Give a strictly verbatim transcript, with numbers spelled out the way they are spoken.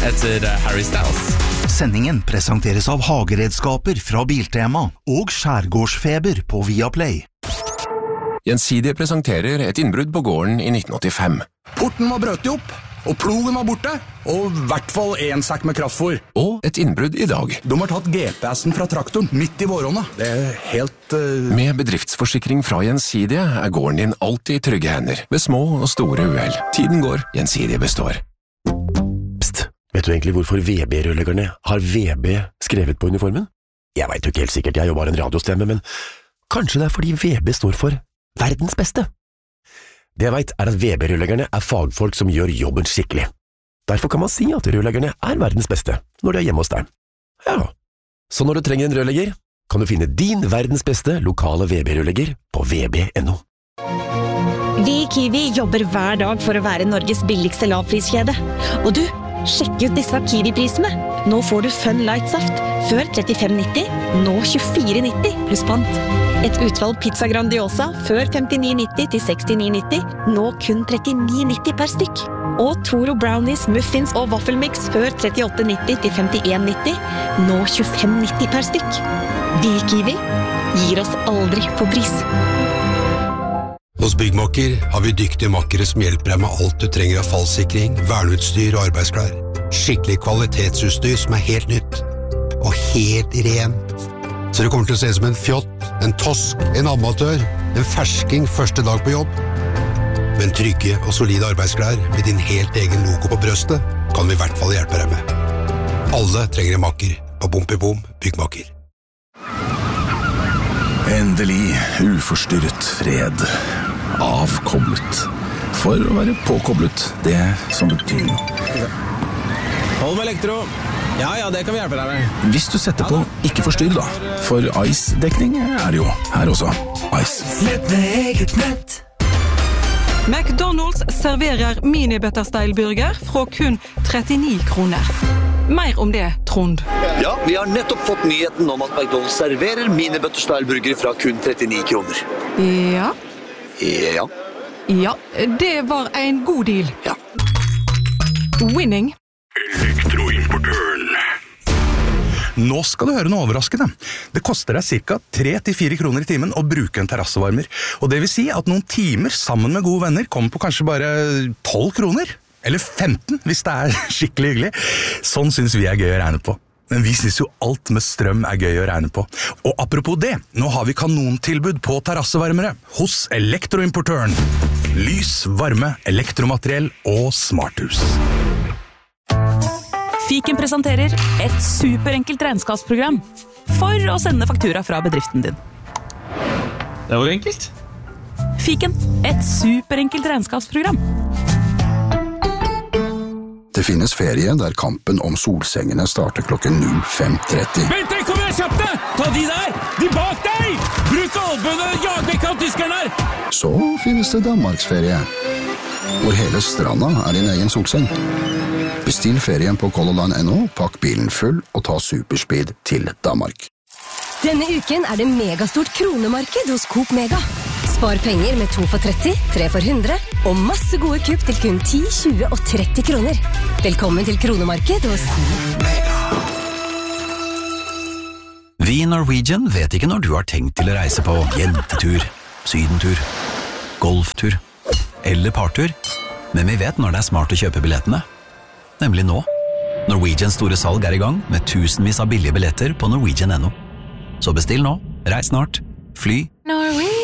etter Harry Styles. Sendingen presenteres av hageredskaper fra Biltema og skjærgårdsfeber på Viaplay. Gjensidige presenterer et innbrudd på gården i nitten åttifem. Porten var brøtet opp, og plogen var borte, og I hvert fall en sekk med kraftfôr. Og et innbrudd I dag. De har tatt G P S-en fra traktoren midt I våronna. Det er helt... Uh... Med bedriftsforsikring fra Gjensidige er gården din alltid I trygge hender, ved små og store uheld. Tiden går, Gjensidige består. Psst, vet du egentlig hvorfor V B-rørleggerne har V B skrevet på uniformen? Jeg vet jo ikke helt sikkert, jeg jobber en radiostemme, men kanskje det er fordi V B står for verdens beste. Det jeg vet er at V B-rørleggerne er fagfolk som gjør jobben skikkelig. Derfor kan man si at rørleggerne er verdens beste når de er hjemme hos deg. Ja, så når du trenger en rørlegger, kan du finne din verdens beste lokale V B-rørlegger på v b punktum n o. Vi I Kiwi jobber hver dag for å være Norges billigste lavpriskjede. Og du, sjekk ut disse Kiwi-prisene. Nå får du Fun Light Saft før trettifem nitti, nå tjuefire nitti pluss pant. Et utvalg pizza Grandiosa før femtini nitti til sekstini nitti, nå kun trettini nitti per stykk. Og Toro Brownies, Muffins og Waffelmix før trettiåtte nitti til femtien nitti, nå tjuefem nitti per stykk. Vi I Kiwi gir oss aldri på pris. Hos Byggmakker har vi dyktige makkere som hjelper deg med alt du trenger av fallsikring, verneutstyr og arbeidsklær. Skikkelig kvalitetsutstyr som er helt nytt. Og helt rent. Så det kommer til å se som en fjott, en tosk, en amatør, en fersking første dag på jobb. Men trygge og solide arbeidsklær med din helt egen logo på brøstet kan vi I hvert fall hjelpe deg med. Alle trenger en makker på Bompibom Byggmakker. Endelig uforstyrret fred. Avkoblet. For å være påkoblet, det som betyr noe. Hold med elektro. Ja, ja, det kan vi hjelpe deg med. Hvis du setter på ikke forstyrr da, for Ice-dekning er det jo her også. Ice. Nett med eget nett. McDonald's serverer mini-butterstyle-burger fra kun trettini kroner. Mer om det, Trond. Ja, vi har nettopp fått nyheten om at McDonald's serverer mini-butterstyle-burger fra kun trettini kroner. Ja. Ja. Ja, det var en god deal. Ja. Winning. Elektroimportøren. Nå skal du høre noe overraskende. Det koster deg cirka tre til fire kroner I timen å bruke en terrassevarmer. Og det vil si at noen timer sammen med gode venner kommer på kanskje bare tolv kroner. Eller femten, hvis det er skikkelig hyggelig. Sånn synes vi er gøy å regne på. Men vi synes jo alt med strøm er gøy å regne på. Og apropos det, nå har vi kanontilbud på terrassevarmere hos Elektroimportøren. Lys, varme, elektromateriell og smarthus. Fiken presenterer et superenkelt regnskapsprogram for å sende faktura fra bedriften din. Det var enkelt. Fiken, et superenkelt regnskapsprogram. Det finnes ferie der kampen om solsengene starter klokken null fem tretti. Vent, kom igjen, kjapt deg! Ta de der! De bak deg! Bruk albønene, jag vekk av tyskerne her! Så finnes det Danmarksferie, hvor hele stranda er din egen solseng. Bestill ferien på Color Line punktum no, pakk bilen full og ta superspeed til Danmark. Denne uken er det megastort kronemarked hos Coop Mega. Spar penger med to for tretti, tre for hundre, og masse gode kupp til kun ti, tjue og tretti kroner. Velkommen til kronemarked hos Mega. Vi I Norwegian vet ikke når du har tenkt til å reise på jentetur, sydentur, golftur eller partur, men vi vet når det er smart å kjøpe billettene. Nemlig nå. Norwegians store salg er I gang med tusenvis av billige billetter på norwegian punktum no. Så bestill nå, reis snart, fly. Norwegian.